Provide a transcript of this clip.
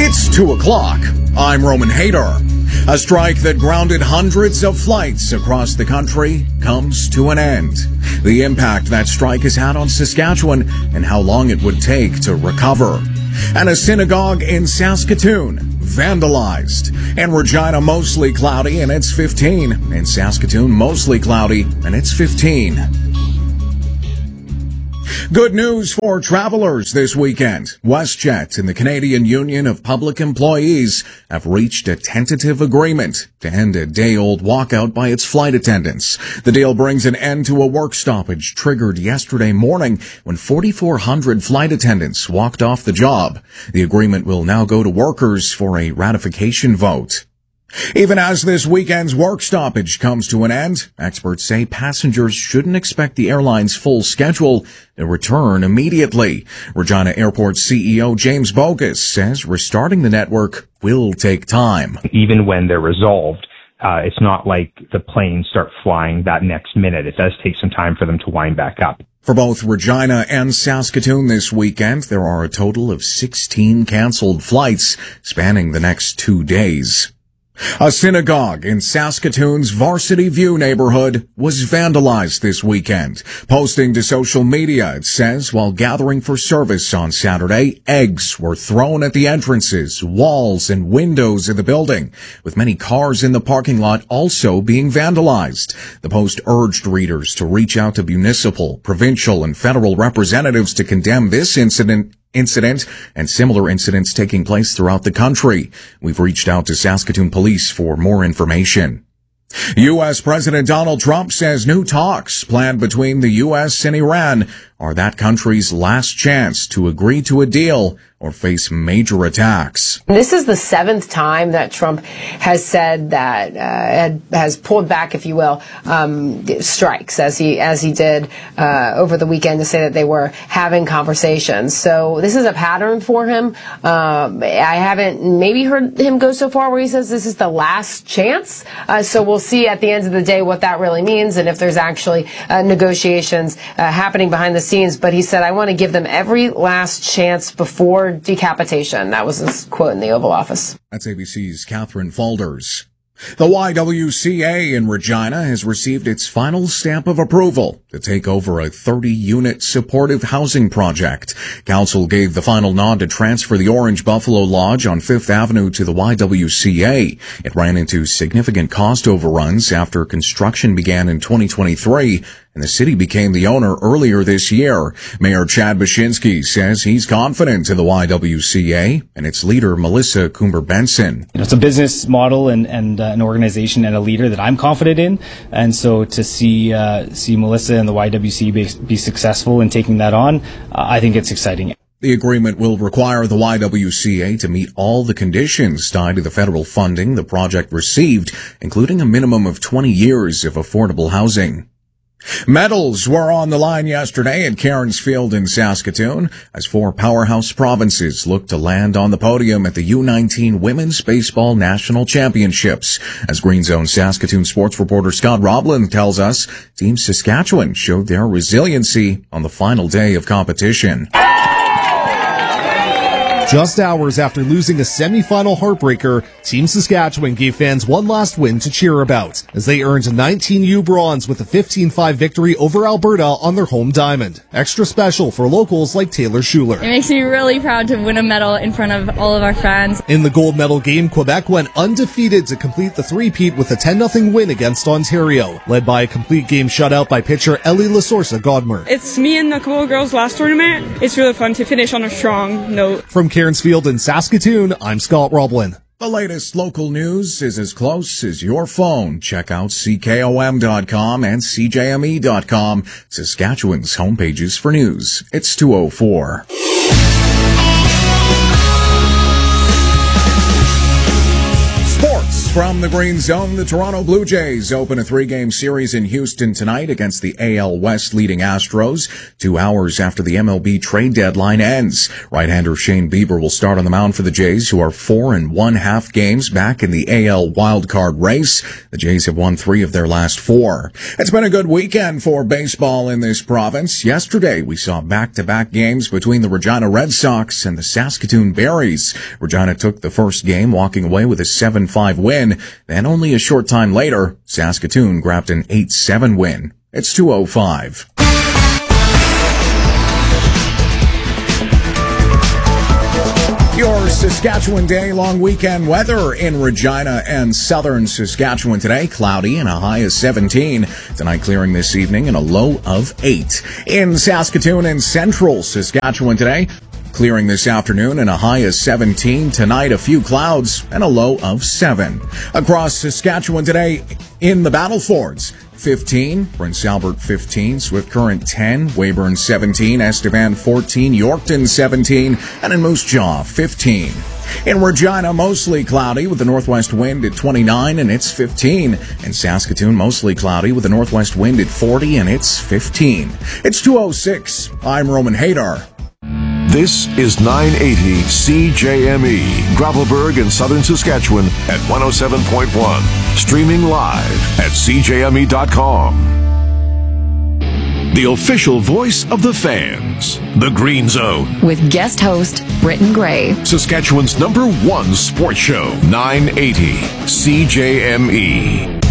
It's 2 o'clock. I'm Roman Hader. A strike that grounded hundreds of flights across the country comes to an end. The impact that strike has had on Saskatchewan and how long it would take to recover. And a synagogue in Saskatoon vandalized. In Regina, mostly cloudy, and it's 15. In Saskatoon, mostly cloudy, and it's 15. Good news for travelers this weekend. WestJet and the Canadian Union of Public Employees have reached a tentative agreement to end a day-old walkout by its flight attendants. The deal brings an end to a work stoppage triggered yesterday morning when 4,400 flight attendants walked off the job. The agreement will now go to workers for a ratification vote. Even as this weekend's work stoppage comes to an end, experts say passengers shouldn't expect the airline's full schedule to return immediately. Regina Airport CEO James Bogus says restarting the network will take time. Even when they're resolved, it's not like the planes start flying that next minute. It does take some time for them to wind back up. For both Regina and Saskatoon this weekend, there are a total of 16 canceled flights spanning the next 2 days. A synagogue in Saskatoon's Varsity View neighborhood was vandalized this weekend. Posting to social media, it says while gathering for service on Saturday, eggs were thrown at the entrances, walls, and windows of the building, with many cars in the parking lot also being vandalized. The Post urged readers to reach out to municipal, provincial, and federal representatives to condemn this incident and similar incidents taking place throughout the country. We've reached out to Saskatoon Police for more information. U.S. President Donald Trump says new talks planned between the U.S. and Iran are that country's last chance to agree to a deal or face major attacks. This is the 7th time that Trump has said that has pulled back, if you will, strikes as he did over the weekend to say that they were having conversations. So this is a pattern for him. I haven't maybe heard him go so far where he says this is the last chance. So we'll see at the end of the day what that really means and if there's actually negotiations happening behind the scenes. But he said, I want to give them every last chance before decapitation. That was his quote in the Oval Office. That's ABC's Catherine Falders. The YWCA in Regina has received its final stamp of approval to take over a 30-unit supportive housing project. Council gave the final nod to transfer the Orange Buffalo Lodge on 5th Avenue to the YWCA. It ran into significant cost overruns after construction began in 2023, and the city became the owner earlier this year. Mayor Chad Bashinsky says he's confident in the YWCA and its leader, Melissa Coomber-Benson. It's a business model and an organization and a leader that I'm confident in. And so to see Melissa and the YWCA be successful in taking that on, I think it's exciting. The agreement will require the YWCA to meet all the conditions tied to the federal funding the project received, including a minimum of 20 years of affordable housing. Medals were on the line yesterday at Cairns Field in Saskatoon as 4 powerhouse provinces looked to land on the podium at the U19 Women's Baseball National Championships. As Green Zone Saskatoon sports reporter Scott Roblin tells us, Team Saskatchewan showed their resiliency on the final day of competition. Just hours after losing a semi-final heartbreaker, Team Saskatchewan gave fans one last win to cheer about as they earned 19U bronze with a 15-5 victory over Alberta on their home diamond. Extra special for locals like Taylor Schuler. It makes me really proud to win a medal in front of all of our fans. In the gold medal game, Quebec went undefeated to complete the three-peat with a 10-0 win against Ontario, led by a complete game shutout by pitcher Ellie Lasorsa-Godmer. It's me and the Cool Girls last tournament. It's really fun to finish on a strong note. From Cairns Field in Saskatoon, I'm Scott Roblin. The latest local news is as close as your phone. Check out CKOM.com and CJME.com, Saskatchewan's homepages for news. It's 2:04. Sports From the Green Zone, the Toronto Blue Jays open a 3-game series in Houston tonight against the AL West leading Astros, 2 hours after the MLB trade deadline ends. Right-hander Shane Bieber will start on the mound for the Jays, who are 4 1/2 games back in the AL wildcard race. The Jays have won 3 of their last 4. It's been a good weekend for baseball in this province. Yesterday, we saw back-to-back games between the Regina Red Sox and the Saskatoon Berries. Regina took the first game, walking away with a 7-5 win. Then only a short time later, Saskatoon grabbed an 8-7 win. It's 2:05. Your Saskatchewan Day long weekend weather in Regina and southern Saskatchewan today. Cloudy and a high of 17. Tonight clearing this evening and a low of 8. In Saskatoon and central Saskatchewan today, clearing this afternoon and a high of 17. Tonight, a few clouds and a low of 7. Across Saskatchewan today, in the Battlefords, 15, Prince Albert 15, Swift Current 10, Weyburn 17, Estevan 14, Yorkton 17, and in Moose Jaw 15. In Regina, mostly cloudy with the northwest wind at 29 and it's 15. In Saskatoon, mostly cloudy with the northwest wind at 40 and it's 15. It's 2:06. I'm Roman Hadar. This is 980 CJME, Gravelbourg in southern Saskatchewan at 107.1. Streaming live at CJME.com. The official voice of the fans, The Green Zone. With guest host, Britton Gray. Saskatchewan's #1 sports show, 980 CJME.